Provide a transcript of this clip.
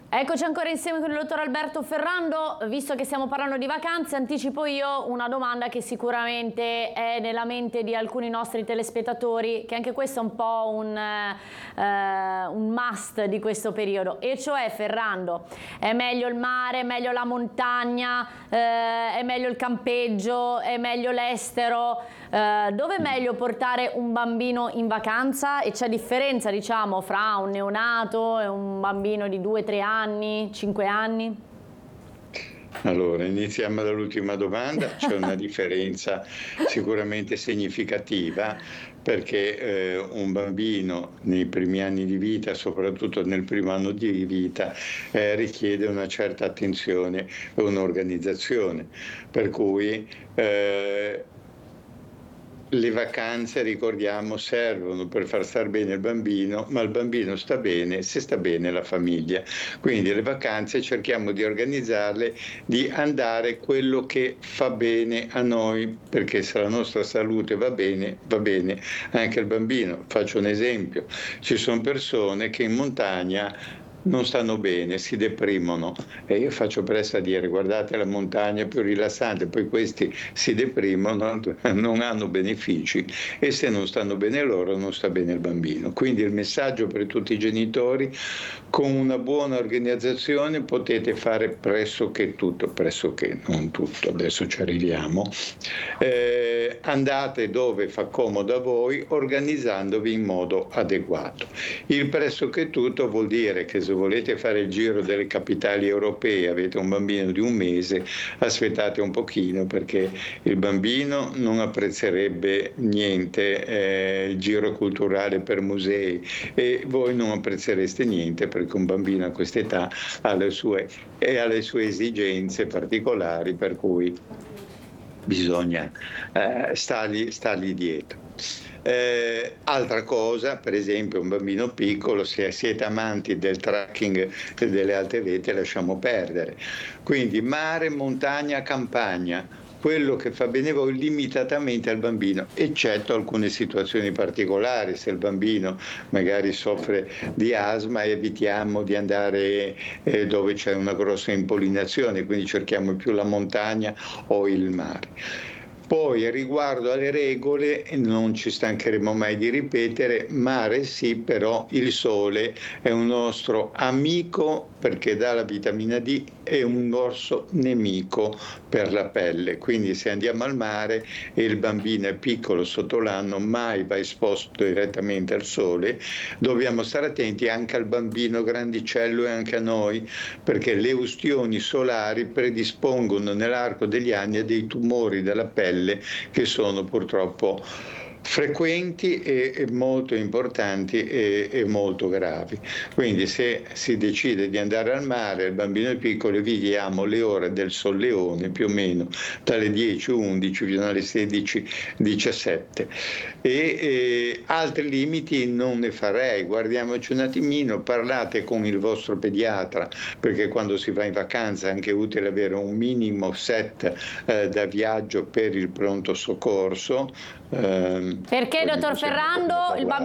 Eccoci ancora insieme con il dottor Alberto Ferrando. Visto che stiamo parlando di vacanze, anticipo io una domanda che sicuramente è nella mente di alcuni nostri telespettatori, che anche questo è un po' un must di questo periodo, e cioè: Ferrando, è meglio il mare, è meglio la montagna, è meglio il campeggio, è meglio l'estero? Dove è meglio portare un bambino in vacanza? E c'è differenza, diciamo, fra un neonato e un bambino di 2-3 anni, 5 anni? Allora, iniziamo dall'ultima domanda. C'è una differenza sicuramente significativa perché un bambino nei primi anni di vita, soprattutto nel primo anno di vita, richiede una certa attenzione e un'organizzazione. Per cui le vacanze, ricordiamo, servono per far star bene il bambino, ma il bambino sta bene se sta bene la famiglia. Quindi le vacanze cerchiamo di organizzarle, di andare quello che fa bene a noi, perché se la nostra salute va bene anche il bambino. Faccio un esempio: ci sono persone che in montagna non stanno bene, si deprimono, e io faccio presto a dire: guardate, la montagna è più rilassante. Poi questi si deprimono, non hanno benefici, e se non stanno bene loro non sta bene il bambino. Quindi il messaggio per tutti i genitori: con una buona organizzazione potete fare pressoché tutto, pressoché, non tutto, adesso ci arriviamo. Andate dove fa comodo a voi, organizzandovi in modo adeguato. Il pressoché tutto vuol dire che se volete fare il giro delle capitali europee, avete un bambino di 1 mese, aspettate un pochino, perché il bambino non apprezzerebbe niente il giro culturale per musei, e voi non apprezzereste niente, perché un bambino a quest'età ha le sue esigenze particolari, per cui bisogna stargli dietro. Altra cosa, per esempio, un bambino piccolo, se siete amanti del trekking e delle alte vette, lasciamo perdere. Quindi mare, montagna, campagna, quello che fa bene voi limitatamente al bambino, eccetto alcune situazioni particolari. Se il bambino magari soffre di asma, evitiamo di andare dove c'è una grossa impollinazione, quindi cerchiamo più la montagna o il mare. Poi, riguardo alle regole, non ci stancheremo mai di ripetere: mare sì, però il sole è un nostro amico perché dà la vitamina D, e un grosso nemico per la pelle. Quindi se andiamo al mare e il bambino è piccolo, sotto l'anno, mai va esposto direttamente al sole. Dobbiamo stare attenti anche al bambino grandicello e anche a noi, perché le ustioni solari predispongono nell'arco degli anni a dei tumori della pelle che sono purtroppo frequenti e molto importanti e molto gravi. Quindi se si decide di andare al mare, il bambino è piccolo, evitiamo le ore del solleone, più o meno dalle 10-11 fino alle 16-17. Altri limiti non ne farei. Guardiamoci un attimino, parlate con il vostro pediatra, perché quando si va in vacanza è anche utile avere un minimo set da viaggio per il pronto soccorso. Perché, dottor Ferrando, il bambino